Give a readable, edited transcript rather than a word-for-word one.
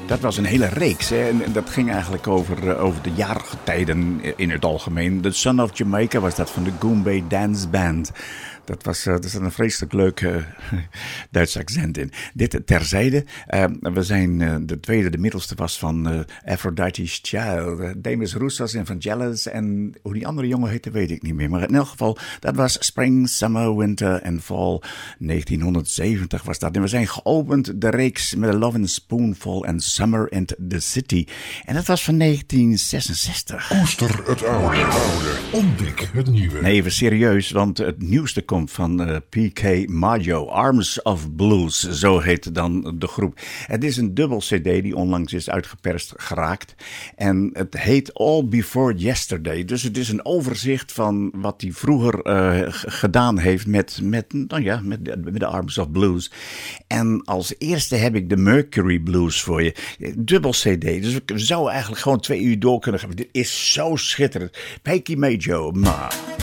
Dat was een hele reeks. Hè? En dat ging eigenlijk over de jaargetijden in het algemeen. The Son of Jamaica was dat van de Goombay Dance Band. Er zat een vreselijk leuk Duits accent in. Dit terzijde. We zijn de middelste was van Aphrodite's Child. Demis Roussos en Vangelis. En hoe die andere jongen heette weet ik niet meer. Maar in elk geval, dat was Spring, Summer, Winter en Fall. 1970 was dat. En we zijn geopend de reeks met Love in a Spoonful en Summer in the City. En dat was van 1966. Koester het oude. Ontdek het nieuwe. Nee, even serieus, want het nieuwste komt van P.K. Maggio, Arms of Blues, zo heet dan de groep. Het is een dubbel cd die onlangs is uitgeperst geraakt. En het heet All Before Yesterday. Dus het is een overzicht van wat hij vroeger gedaan heeft met de Arms of Blues. En als eerste heb ik de Mercury Blues voor je. Dubbel cd, dus we zouden eigenlijk gewoon 2 uur door kunnen gaan. Dit is zo schitterend. P.K. Maggio, maar...